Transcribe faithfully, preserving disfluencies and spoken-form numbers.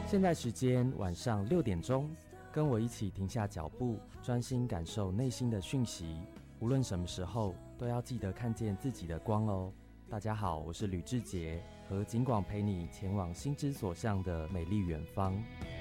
现在时间晚上六点钟，跟我一起停下脚步，专心感受内心的讯息。无论什么时候，都要记得看见自己的光哦。大家好，我是吕志杰，和景广陪你前往心之所向的美丽远方。